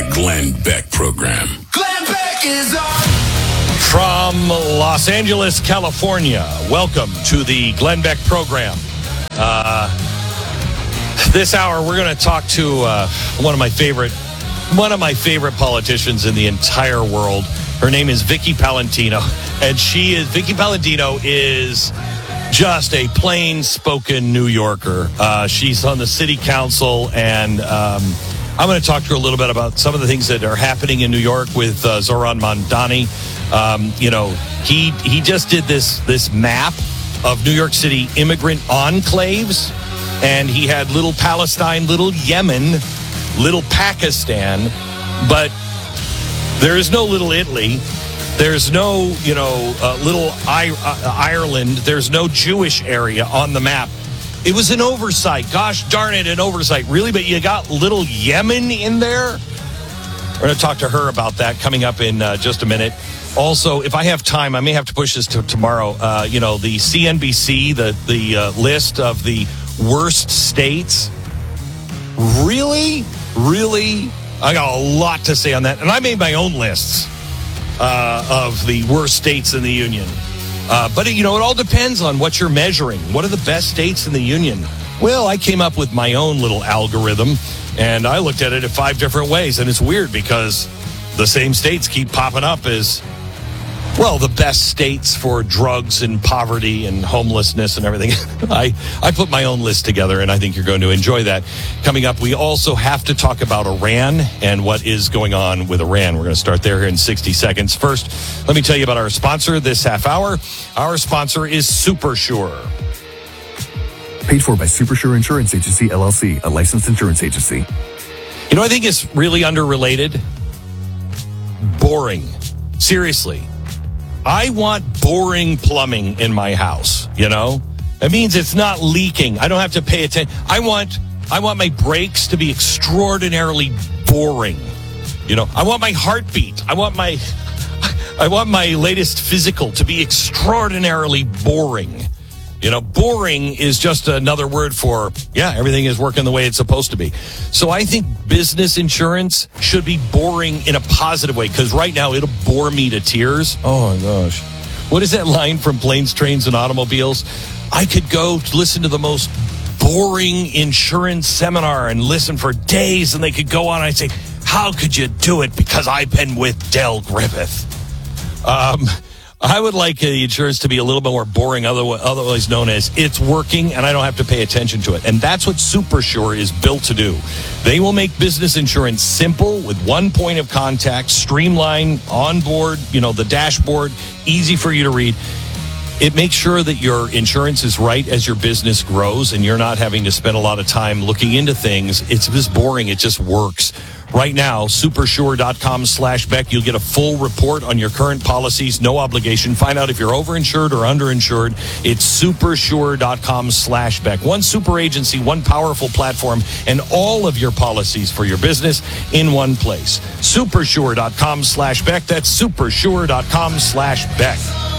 The Glenn Beck Program. Glenn Beck is on. From Los Angeles, California, welcome to the Glenn Beck Program. This hour, we're going to talk to one of my favorite politicians in the entire world. Her name is Vicky Palantino, and Vicky Palantino is just a plain-spoken New Yorker. She's on the city council, and I'm going to talk to her a little bit about some of the things that are happening in New York with Zohran Mamdani. He just did this map of New York City immigrant enclaves, and he had little Palestine, little Yemen, little Pakistan, but there is no little Italy. There's no, little Ireland. There's no Jewish area on the map. It was an oversight. Gosh darn it, an oversight. Really? But you got little Yemen in there? We're going to talk to her about that coming up in just a minute. Also, if I have time, I may have to push this to tomorrow. The CNBC, the list of the worst states. Really? I got a lot to say on that. And I made my own lists of the worst states in the union. But it all depends on what you're measuring. What are the best states in the union? Well, I came up with my own little algorithm, and I looked at it in 5 different ways. And it's weird because the same states keep popping up as, well, the best states for drugs and poverty and homelessness and everything. I put my own list together, and I think you're going to enjoy that. Coming up, we also have to talk about Iran and what is going on with Iran. We're going to start there here in 60 seconds. First, let me tell you about our sponsor this half hour. Our sponsor is SuperSure. Paid for by SuperSure Insurance Agency, LLC, a licensed insurance agency. I think it's really underrelated. Boring. Seriously. I want boring plumbing in my house, It means it's not leaking. I don't have to pay attention. I want my brakes to be extraordinarily boring. I want my heartbeat. I want my latest physical to be extraordinarily boring. Boring is just another word for, everything is working the way it's supposed to be. So I think business insurance should be boring in a positive way, because right now it'll bore me to tears. Oh, my gosh. What is that line from Planes, Trains, and Automobiles? I could go to listen to the most boring insurance seminar and listen for days, and they could go on and I'd say, how could you do it? Because I've been with Del Griffith. I would like the insurance to be a little bit more boring, otherwise known as it's working and I don't have to pay attention to it. And that's what SuperSure is built to do. They will make business insurance simple with one point of contact, streamlined, onboard, the dashboard, easy for you to read. It makes sure that your insurance is right as your business grows and you're not having to spend a lot of time looking into things. It's just boring. It just works. Right now, supersure.com/Beck. You'll get a full report on your current policies, no obligation. Find out if you're overinsured or underinsured. It's supersure.com/Beck. One super agency, one powerful platform, and all of your policies for your business in one place. Supersure.com/Beck. That's supersure.com/Beck.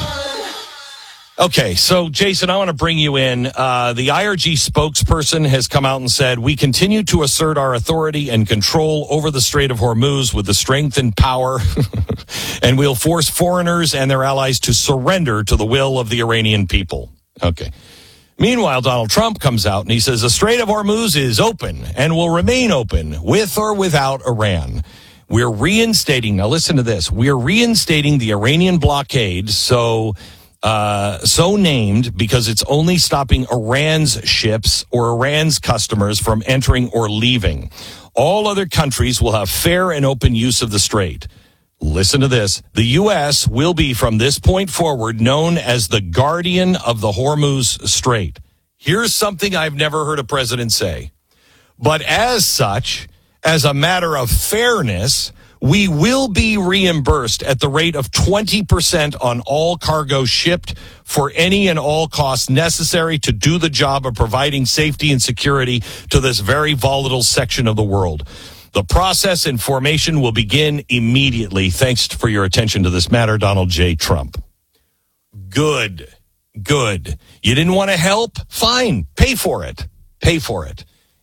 Okay, so Jason, I want to bring you in. The IRG spokesperson has come out and said, we continue to assert our authority and control over the Strait of Hormuz with the strength and power, and we'll force foreigners and their allies to surrender to the will of the Iranian people. Okay. Meanwhile, Donald Trump comes out and he says the Strait of Hormuz is open and will remain open with or without Iran. We're reinstating, now listen to this, we're reinstating the Iranian blockade, so named because it's only stopping Iran's ships or Iran's customers from entering or leaving. All other countries will have fair and open use of the strait. Listen to this. The U.S. will be, from this point forward, known as the guardian of the Hormuz Strait. Here's something I've never heard a president say. But as such, as a matter of fairness, we will be reimbursed at the rate of 20% on all cargo shipped for any and all costs necessary to do the job of providing safety and security to this very volatile section of the world. The process and formation will begin immediately. Thanks for your attention to this matter, Donald J. Trump. Good. You didn't want to help? Fine. Pay for it.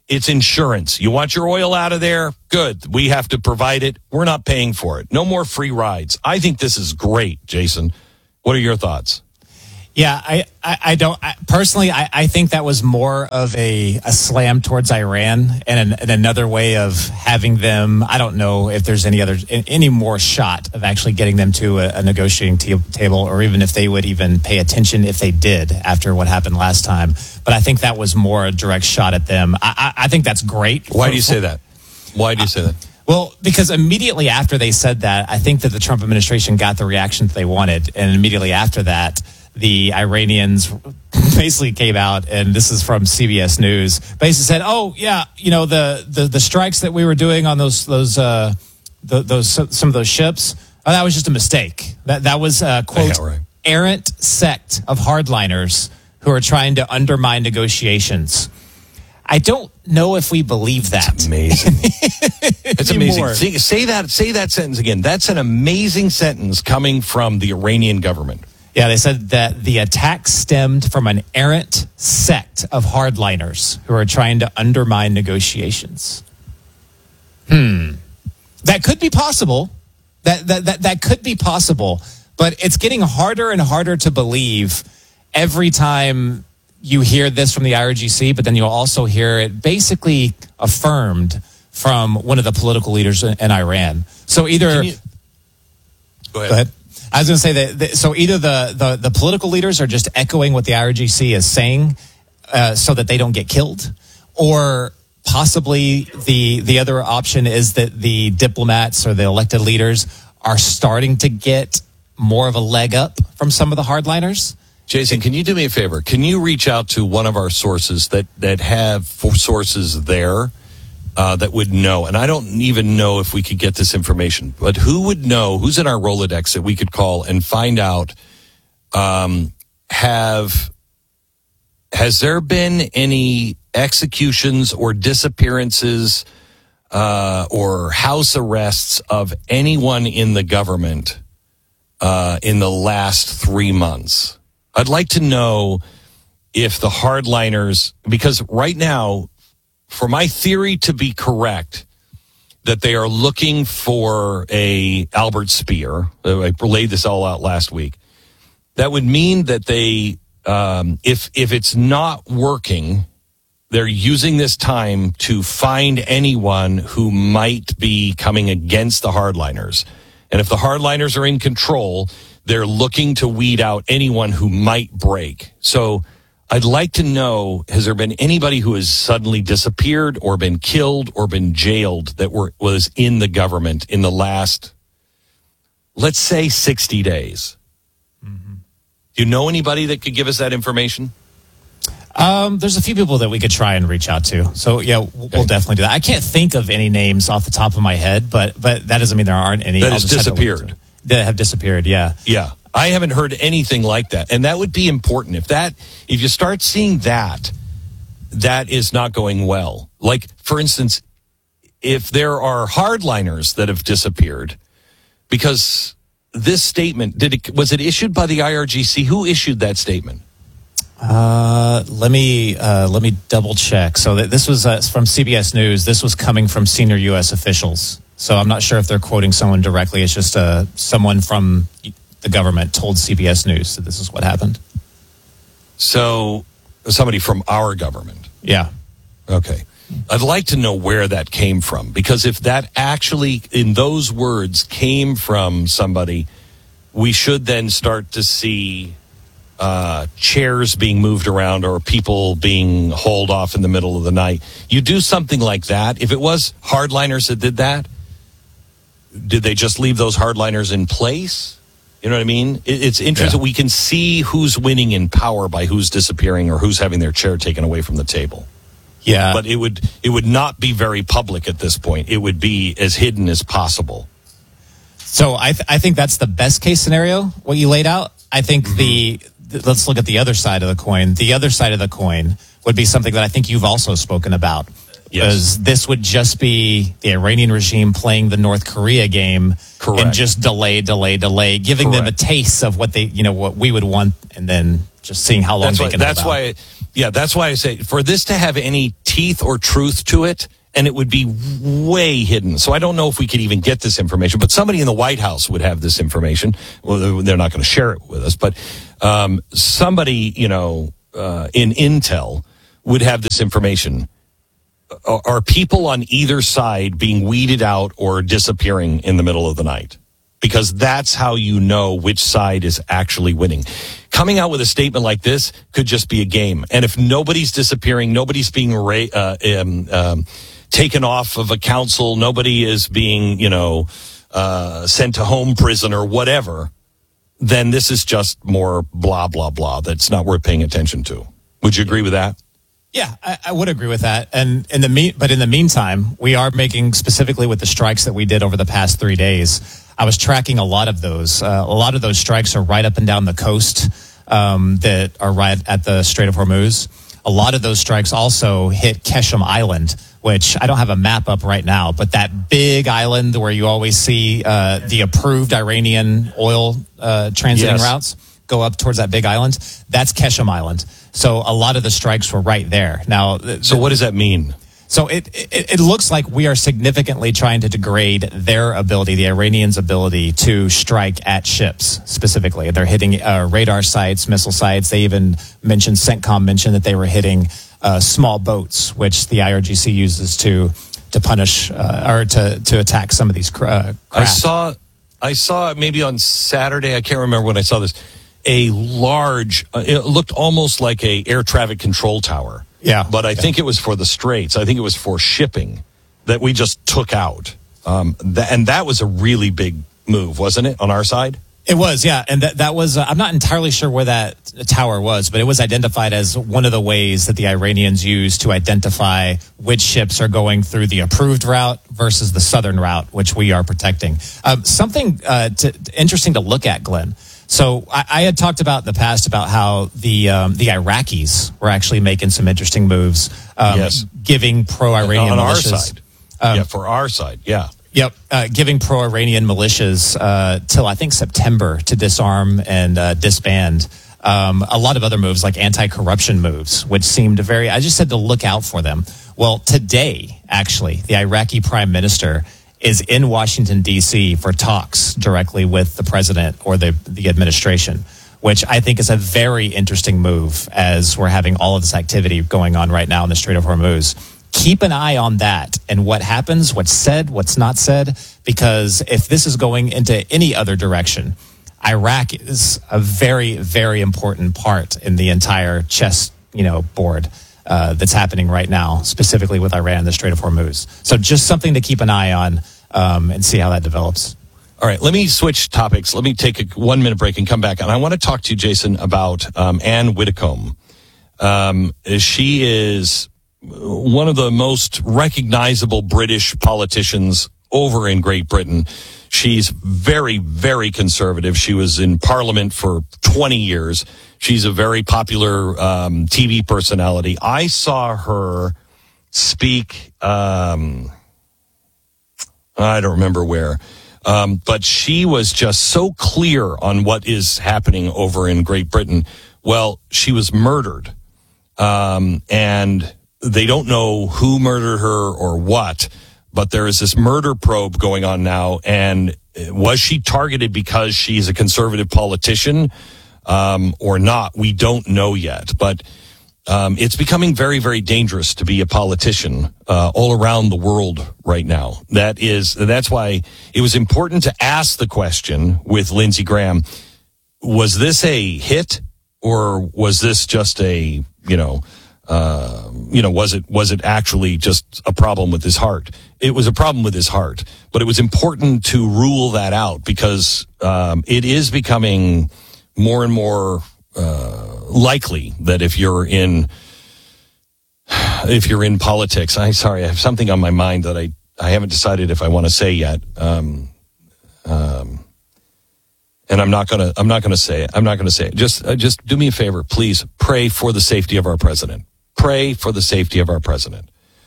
It's insurance. You want your oil out of there? Good. We have to provide it. We're not paying for it. No more free rides. I think this is great, Jason. What are your thoughts? Yeah, I don't personally. I think that was more of a slam towards Iran and another way of having them. I don't know if there's any more shot of actually getting them to a negotiating table, or even if they would even pay attention if they did after what happened last time. But I think that was more a direct shot at them. I think that's great. Why do you say that? Why do you say that? Well, because immediately after they said that, I think that the Trump administration got the reaction that they wanted, and immediately after that, the Iranians basically came out, and this is from CBS News, basically said, "Oh yeah, the strikes that we were doing on those some of those ships, that was just a mistake. That was quote errant sect of hardliners who are trying to undermine negotiations." I don't know if we believe that. It's amazing. It's amazing. Say that sentence again. That's an amazing sentence coming from the Iranian government. Yeah, they said that the attack stemmed from an errant sect of hardliners who are trying to undermine negotiations. That could be possible. That could be possible, but it's getting harder and harder to believe every time you hear this from the IRGC, but then you'll also hear it basically affirmed from one of the political leaders in Iran. So either... Go ahead. I was going to say that so either the political leaders are just echoing what the IRGC is saying so that they don't get killed, or possibly the other option is that the diplomats or the elected leaders are starting to get more of a leg up from some of the hardliners. Jason, can you do me a favor? Can you reach out to one of our sources that have sources there that would know? And I don't even know if we could get this information, but who would know, who's in our Rolodex that we could call and find out, has there been any executions or disappearances or house arrests of anyone in the government in the last 3 months? I'd like to know if the hardliners, because right now, for my theory to be correct, that they are looking for a Albert Speer. I laid this all out last week. That would mean that they, if it's not working, they're using this time to find anyone who might be coming against the hardliners. And if the hardliners are in control, they're looking to weed out anyone who might break. So I'd like to know, has there been anybody who has suddenly disappeared or been killed or been jailed that was in the government in the last, let's say, 60 days? Mm-hmm. Do you know anybody that could give us that information? There's a few people that we could try and reach out to. So, yeah, we'll definitely do that. I can't think of any names off the top of my head, but that doesn't mean there aren't any. That has disappeared. That have disappeared, yeah. Yeah. I haven't heard anything like that. And that would be important. If you start seeing that is not going well. Like, for instance, if there are hardliners that have disappeared, because this statement, was it issued by the IRGC? Who issued that statement? Let me double check. So this was from CBS News. This was coming from senior U.S. officials. So I'm not sure if they're quoting someone directly. It's just someone from the government told CBS News that this is what happened. So somebody from our government. Yeah. Okay. I'd like to know where that came from, because if that actually, in those words, came from somebody, we should then start to see chairs being moved around or people being hauled off in the middle of the night. You do something like that. If it was hardliners that did that, did they just leave those hardliners in place? You know what I mean? It's interesting. Yeah. We can see who's winning in power by who's disappearing or who's having their chair taken away from the table. Yeah. But it would not be very public at this point. It would be as hidden as possible. So I think that's the best case scenario, what you laid out. I think let's look at the other side of the coin. The other side of the coin would be something that I think you've also spoken about. Yes. Because this would just be the Iranian regime playing the North Korea game. Correct. And just delay, giving them a taste of what what we would want, and then just seeing how long they can hold out. Yeah, that's why I say for this to have any teeth or truth to it, and it would be way hidden. So I don't know if we could even get this information, but somebody in the White House would have this information. Well, they're not going to share it with us, but somebody, in Intel would have this information. Are people on either side being weeded out or disappearing in the middle of the night? Because that's how you know which side is actually winning. Coming out with a statement like this could just be a game. And if nobody's disappearing, nobody's being taken off of a council, nobody is being, sent to home prison or whatever, then this is just more blah, blah, blah. That's not worth paying attention to. Would you agree with that? Yeah, I would agree with that. And in the meantime, we are making, specifically with the strikes that we did over the past 3 days, I was tracking a lot of those. A lot of those strikes are right up and down the coast that are right at the Strait of Hormuz. A lot of those strikes also hit Keshem Island, which I don't have a map up right now, but that big island where you always see the approved Iranian oil transiting routes go up towards that big island, that's Keshem Island. So a lot of the strikes were right there. Now, so what does that mean? So it looks like we are significantly trying to degrade their ability, the Iranians' ability to strike at ships specifically. They're hitting radar sites, missile sites. They even mentioned, CENTCOM mentioned that they were hitting small boats, which the IRGC uses to punish or to attack some of these craft. I saw maybe on Saturday, I can't remember when I saw this, a large, it looked almost like a air traffic control tower. Yeah. But I think it was for the straits. I think it was for shipping that we just took out. And that was a really big move, wasn't it, on our side? It was, yeah. And that was, I'm not entirely sure where that tower was, but it was identified as one of the ways that the Iranians use to identify which ships are going through the approved route versus the southern route, which we are protecting. Something interesting to look at, Glenn. So I had talked about in the past about how the Iraqis were actually making some interesting moves, giving pro-Iranian on militias. Our side. For our side, yeah. Yep, giving pro-Iranian militias till I think September to disarm and disband. A lot of other moves like anti-corruption moves, which seemed I just said to look out for them. Well, today, actually, the Iraqi prime minister is in Washington, D.C. for talks directly with the president or the administration, which I think is a very interesting move as we're having all of this activity going on right now in the Strait of Hormuz. Keep an eye on that and what happens, what's said, what's not said, because if this is going into any other direction, Iraq is a very, very important part in the entire chess, board that's happening right now, specifically with Iran and the Strait of Hormuz. So just something to keep an eye on and see how that develops. All right, let me switch topics. Let me take a 1 minute break and come back. And I want to talk to you, Jason, about Anne Widdecombe. She is one of the most recognizable British politicians over in Great Britain. She's very, very conservative. She was in Parliament for 20 years. She's a very popular TV personality. I saw her speak, I don't remember where, but she was just so clear on what is happening over in Great Britain. Well, she was murdered, and they don't know who murdered her or what, but there is this murder probe going on now. And was she targeted because she's a conservative politician or not? We don't know yet. But it's becoming very, very dangerous to be a politician all around the world right now. That's why it was important to ask the question with Lindsey Graham, was this a hit or was this just a, was it actually just a problem with his heart? It was a problem with his heart, but it was important to rule that out because it is becoming more and more likely that if you're in politics, I have something on my mind that I haven't decided if I want to say yet. And I'm not gonna say it. Just do me a favor, please. Pray for the safety of our president. Pray for the safety of our president.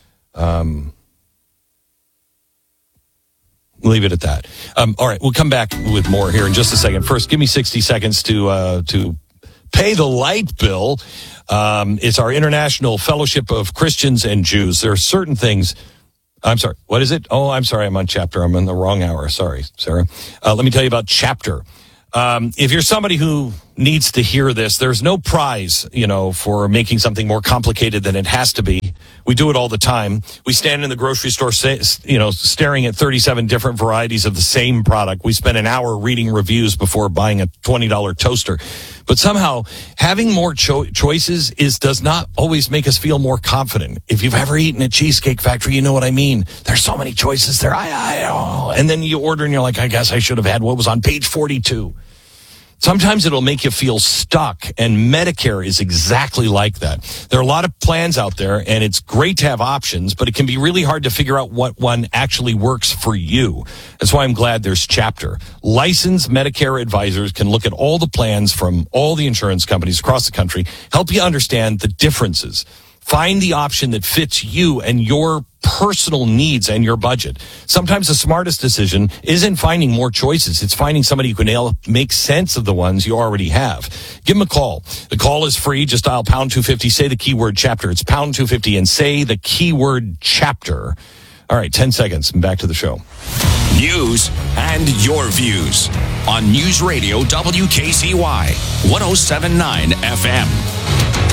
Leave it at that. All right, we'll come back with more here in just a second. First, give me 60 seconds to Pay the light bill. It's our International Fellowship of Christians and Jews. There are certain things. I'm sorry. What is it? Oh, I'm sorry. I'm on Chapter. I'm in the wrong hour. Sorry, Sarah. Let me tell you about Chapter. If you're somebody who needs to hear this, there's no prize, for making something more complicated than it has to be. We do it all the time. We stand in the grocery store, staring at 37 different varieties of the same product. We spend an hour reading reviews before buying a $20 toaster. But somehow having more choices does not always make us feel more confident. If you've ever eaten at Cheesecake Factory, you know what I mean. There's so many choices there. And then you order and you're like, I guess I should have had what was on page 42. Sometimes it'll make you feel stuck, and Medicare is exactly like that. There are a lot of plans out there, and it's great to have options, but it can be really hard to figure out what one actually works for you. That's why I'm glad there's Chapter. Licensed Medicare advisors can look at all the plans from all the insurance companies across the country, help you understand the differences. Find the option that fits you and your personal needs and your budget. Sometimes the smartest decision isn't finding more choices. It's finding somebody who can help make sense of the ones you already have. Give them a call. The call is free. Just dial pound 250. Say the keyword Chapter. It's pound 250 and say the keyword Chapter. All right, 10 seconds and back to the show. News and your views on News Radio WKCY 107.9 FM.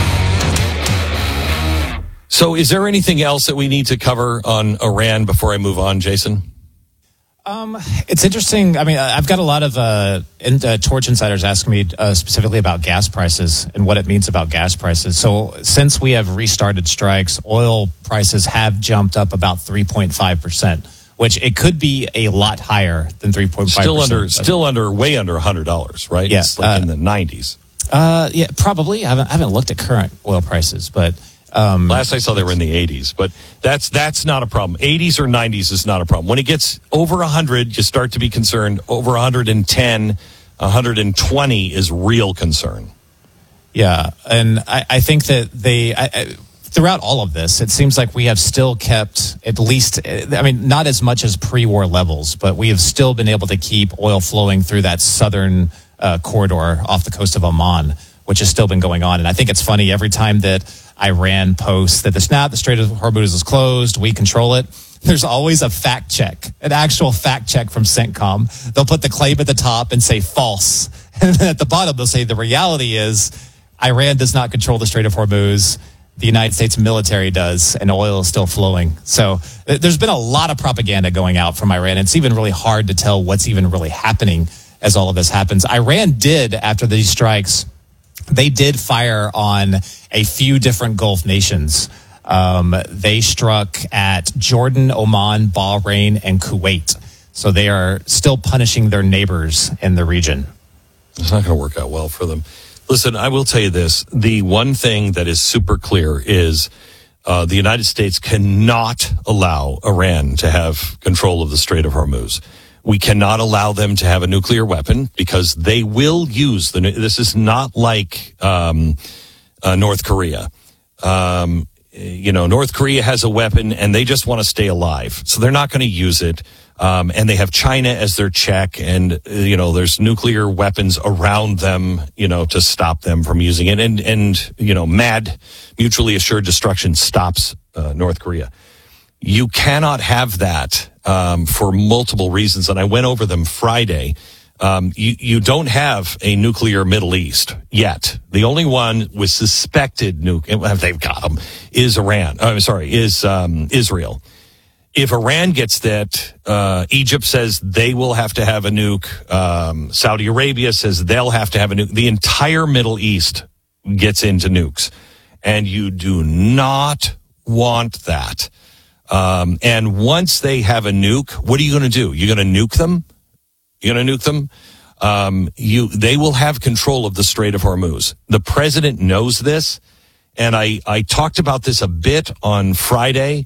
So is there anything else that we need to cover on Iran before I move on, Jason? It's interesting. I mean, I've got a lot of Torch insiders asking me specifically about gas prices and what it means about gas prices. So since we have restarted strikes, oil prices have jumped up about 3.5%, which it could be a lot higher than 3.5%. Still way under $100, right? Yeah, it's like in the 90s. Yeah, probably. I haven't looked at current oil prices, but last I saw they were in the 80s, but that's not a problem. 80s or 90s is not a problem. When it gets over 100, you start to be concerned. Over 110, 120 is real concern. Yeah, and I think that throughout all of this, it seems like we have still kept at least, not as much as pre-war levels, but we have still been able to keep oil flowing through that southern corridor off the coast of Oman, which has still been going on. And I think it's funny, every time that Iran posts that the Strait of Hormuz is closed, we control it, there's always a fact check, an actual fact check from CENTCOM. They'll put the claim at the top and say false. And then at the bottom, they'll say the reality is Iran does not control the Strait of Hormuz. The United States military does, and oil is still flowing. So there's been a lot of propaganda going out from Iran. It's even really hard to tell what's even really happening as all of this happens. Iran did, after these strikes, they did fire on a few different Gulf nations. They struck at Jordan, Oman, Bahrain, and Kuwait. So they are still punishing their neighbors in the region. It's not going to work out well for them. Listen, I will tell you this. The one thing that is super clear is the United States cannot allow Iran to have control of the Strait of Hormuz. We cannot allow them to have a nuclear weapon because they will use this is not like North Korea. North Korea has a weapon and they just want to stay alive. So they're not going to use it. And they have China as their check, and there's nuclear weapons around them, to stop them from using it. And MAD, mutually assured destruction, stops North Korea. You cannot have that for multiple reasons, and I went over them Friday. You don't have a nuclear Middle East yet. The only one with suspected nuke, they've got them, is Israel. If Iran gets that, Egypt says they will have to have a nuke. Saudi Arabia says they'll have to have a nuke. The entire Middle East gets into nukes, and you do not want that. And once they have a nuke, what are you going to do? You're going to nuke them? You're going to nuke them? They will have control of the Strait of Hormuz. The president knows this, and I talked about this a bit on Friday.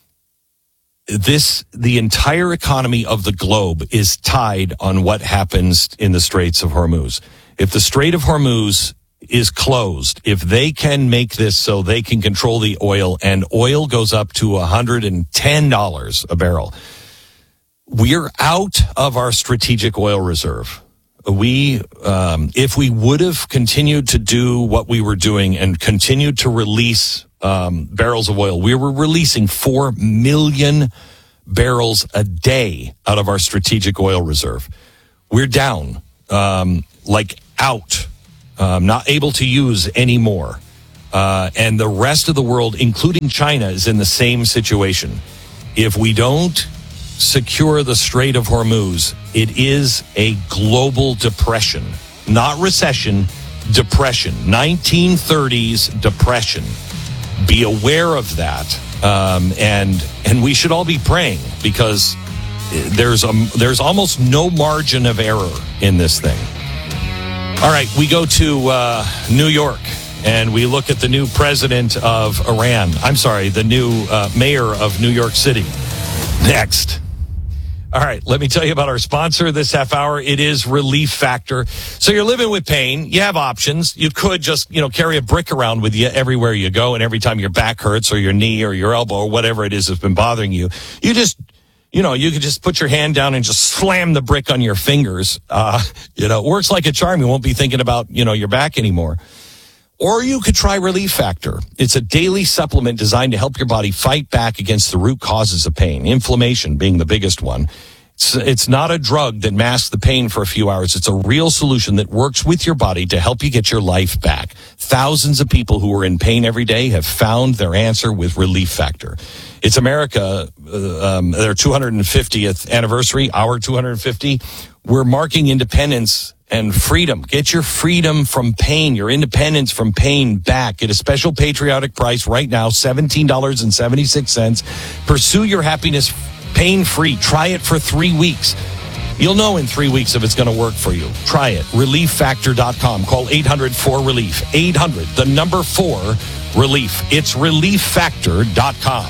The entire economy of the globe is tied on what happens in the Straits of Hormuz. If the Strait of Hormuz is closed, if they can make this so they can control the oil, and oil goes up to $110 a barrel, we're out of our strategic oil reserve. if we would have continued to do what we were doing and continued to release barrels of oil, we were releasing 4 million barrels a day out of our strategic oil reserve. We're down, out, not able to use anymore. And the rest of the world, including China, is in the same situation. If we don't secure the Strait of Hormuz, it is a global depression, not recession, depression, 1930s depression. Be aware of that. And we should all be praying, because there's almost no margin of error in this thing. All right, we go to New York, and we look at the new president of Iran. I'm sorry, the new mayor of New York City. Next. All right, let me tell you about our sponsor this half hour. It is Relief Factor. So you're living with pain. You have options. You could just, carry a brick around with you everywhere you go, and every time your back hurts or your knee or your elbow or whatever it is that's been bothering you, you just, you could just put your hand down and just slam the brick on your fingers. It works like a charm. You won't be thinking about, your back anymore. Or you could try Relief Factor. It's a daily supplement designed to help your body fight back against the root causes of pain, inflammation being the biggest one. It's not a drug that masks the pain for a few hours. It's a real solution that works with your body to help you get your life back. Thousands of people who are in pain every day have found their answer with Relief Factor. It's America, their 250th anniversary, our 250. We're marking independence and freedom. Get your freedom from pain, your independence from pain back. Get a special patriotic price right now, $17.76. Pursue your happiness pain-free. Try it for 3 weeks. You'll know in 3 weeks if it's going to work for you. Try it. ReliefFactor.com. Call 800-4RELIEF. 800, the number 4, RELIEF. It's ReliefFactor.com.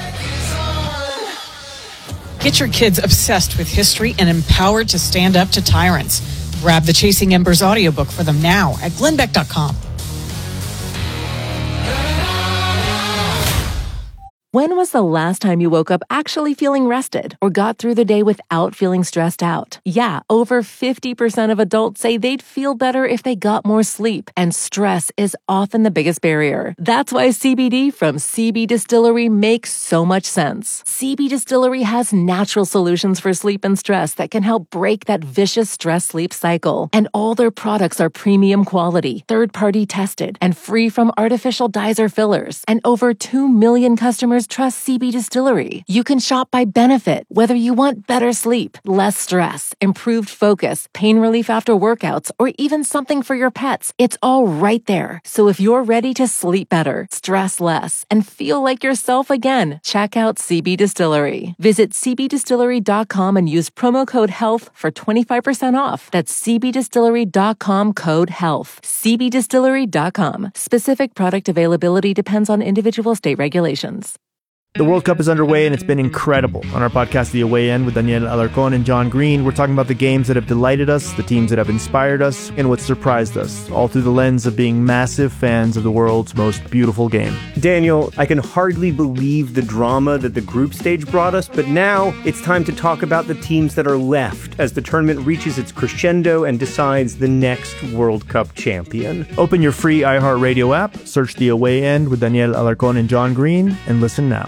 Get your kids obsessed with history and empowered to stand up to tyrants. Grab the Chasing Embers audiobook for them now at glenbeck.com. When was the last time you woke up actually feeling rested or got through the day without feeling stressed out? Yeah, over 50% of adults say they'd feel better if they got more sleep, and stress is often the biggest barrier. That's why CBD from CB Distillery makes so much sense. CB Distillery has natural solutions for sleep and stress that can help break that vicious stress-sleep cycle. And all their products are premium quality, third-party tested, and free from artificial dyes or fillers. And over 2 million customers trust CB Distillery. You can shop by benefit, whether you want better sleep, less stress, improved focus, pain relief after workouts, or even something for your pets. It's all right there. So if you're ready to sleep better, stress less, and feel like yourself again, check out CB Distillery. Visit cbdistillery.com and use promo code HEALTH for 25% off. That's cbdistillery.com, code HEALTH. cbdistillery.com. Specific product availability depends on individual state regulations. The World Cup is underway, and it's been incredible. On our podcast, The Away End, with Daniel Alarcón and John Green, we're talking about the games that have delighted us, the teams that have inspired us, and what surprised us, all through the lens of being massive fans of the world's most beautiful game. Daniel, I can hardly believe the drama that the group stage brought us, but now it's time to talk about the teams that are left as the tournament reaches its crescendo and decides the next World Cup champion. Open your free iHeartRadio app, search The Away End with Daniel Alarcón and John Green, and listen now.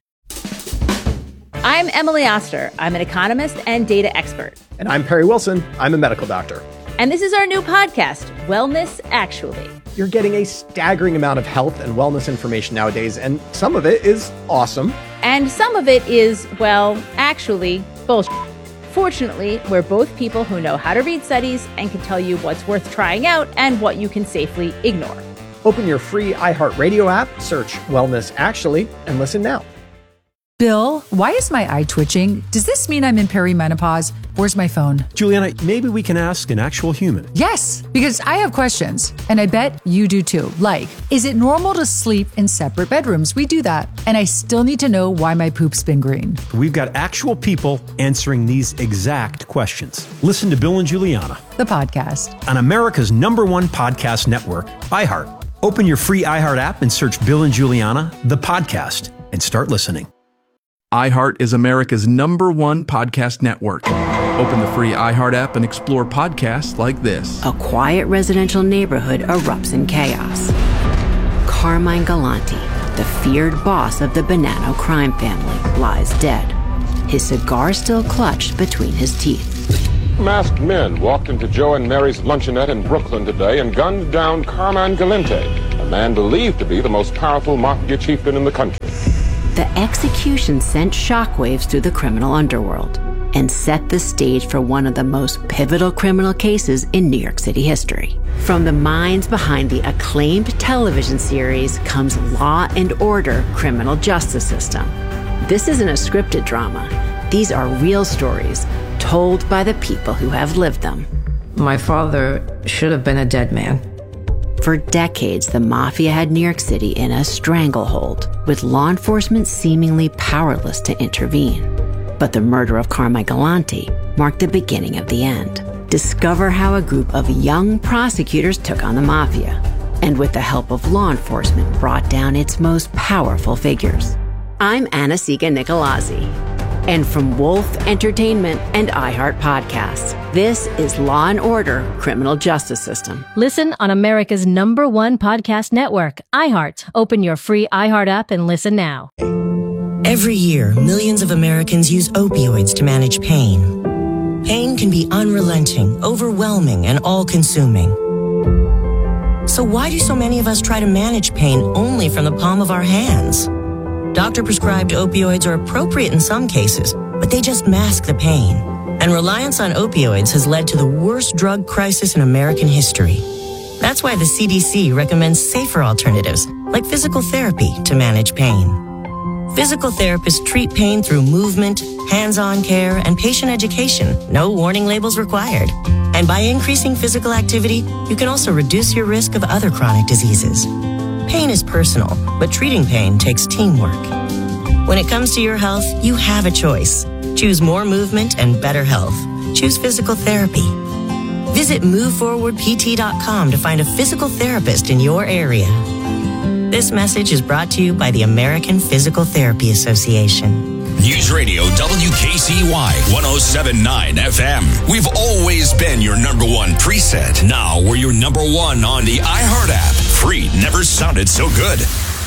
I'm Emily Oster. I'm an economist and data expert. And I'm Perry Wilson. I'm a medical doctor. And this is our new podcast, Wellness Actually. You're getting a staggering amount of health and wellness information nowadays, and some of it is awesome. And some of it is, well, actually, bullshit. Fortunately, we're both people who know how to read studies and can tell you what's worth trying out and what you can safely ignore. Open your free iHeartRadio app, search Wellness Actually, and listen now. Bill, why is my eye twitching? Does this mean I'm in perimenopause? Where's my phone? Juliana, maybe we can ask an actual human. Yes, because I have questions, and I bet you do too. Like, is it normal to sleep in separate bedrooms? We do that. And I still need to know why my poop's been green. We've got actual people answering these exact questions. Listen to Bill and Juliana, the podcast, on America's #1 podcast network, iHeart. Open your free iHeart app and search Bill and Juliana, the podcast, and start listening. iHeart is America's #1 podcast network. Open the free iHeart app and explore podcasts like this. A quiet residential neighborhood erupts in chaos. Carmine Galante, the feared boss of the Bonanno crime family, lies dead, his cigar still clutched between his teeth. Masked men walked into Joe and Mary's luncheonette in Brooklyn today and gunned down Carmine Galante, a man believed to be the most powerful mafia chieftain in the country. The execution sent shockwaves through the criminal underworld and set the stage for one of the most pivotal criminal cases in New York City history. From the minds behind the acclaimed television series comes Law and Order: Criminal Justice System. This isn't a scripted drama. These are real stories told by the people who have lived them. My father should have been a dead man. For decades, the mafia had New York City in a stranglehold, with law enforcement seemingly powerless to intervene. But the murder of Carmine Galante marked the beginning of the end. Discover how a group of young prosecutors took on the mafia, and with the help of law enforcement, brought down its most powerful figures. I'm Anna-Sika Nicolazzi, and from Wolf Entertainment and iHeart Podcasts, this is Law and Order: Criminal Justice System. Listen on America's #1 podcast network, iHeart. Open your free iHeart app and listen now. Every year, millions of Americans use opioids to manage pain. Pain can be unrelenting, overwhelming, and all-consuming. So why do so many of us try to manage pain only from the palm of our hands? Doctor-prescribed opioids are appropriate in some cases, but they just mask the pain. And reliance on opioids has led to the worst drug crisis in American history. That's why the CDC recommends safer alternatives, like physical therapy, to manage pain. Physical therapists treat pain through movement, hands-on care, and patient education. No warning labels required. And by increasing physical activity, you can also reduce your risk of other chronic diseases. Pain is personal, but treating pain takes teamwork. When it comes to your health, you have a choice. Choose more movement and better health. Choose physical therapy. Visit MoveForwardPT.com to find a physical therapist in your area. This message is brought to you by the American Physical Therapy Association. News Radio WKCY 107.9 FM. We've always been your #1 preset. Now we're your #1 on the iHeart app. Free never sounded so good.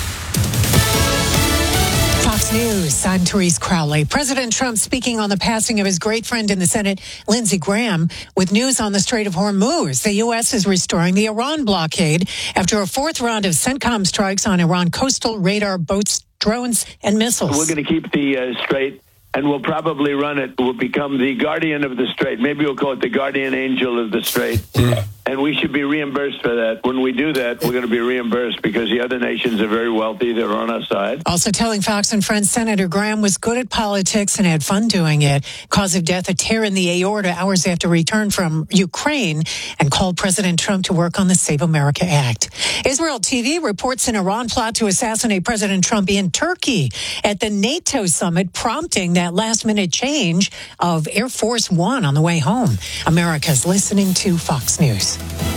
Fox News, I'm Therese Crowley. President Trump speaking on the passing of his great friend in the Senate, Lindsey Graham, with news on the Strait of Hormuz. The U.S. is restoring the Iran blockade after a fourth round of CENTCOM strikes on Iran coastal radar boats, drones, and missiles. We're going to keep the strait, and we'll probably run it. We'll become the guardian of the strait. Maybe we'll call it the guardian angel of the strait. And we should be reimbursed for that. When we do that, we're going to be reimbursed because the other nations are very wealthy. They're on our side. Also telling Fox and Friends, Senator Graham was good at politics and had fun doing it. Cause of death, a tear in the aorta hours after return from Ukraine, and called President Trump to work on the Save America Act. Israel TV reports an Iran plot to assassinate President Trump in Turkey at the NATO summit, prompting that last-minute change of Air Force One on the way home. America's listening to Fox News.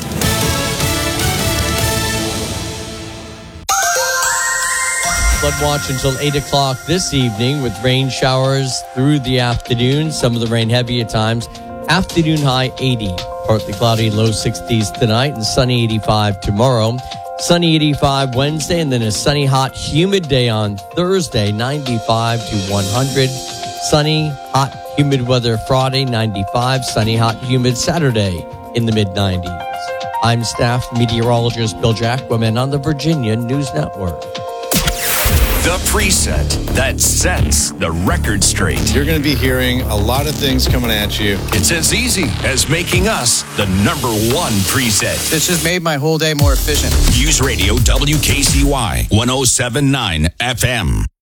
Flood watch until 8 o'clock this evening with rain showers through the afternoon. Some of the rain heavy at times. Afternoon high 80. Partly cloudy, low 60s tonight, and sunny 85 tomorrow. Sunny 85 Wednesday, and then a sunny, hot, humid day on Thursday, 95 to 100. Sunny, hot, humid weather Friday, 95. Sunny, hot, humid Saturday in the mid-90s. I'm staff meteorologist Bill Jacquemin on the Virginia News Network. The preset that sets the record straight. You're going to be hearing a lot of things coming at you. It's as easy as making us the #1 preset. This just made my whole day more efficient. News Radio WKCY 107.9 FM.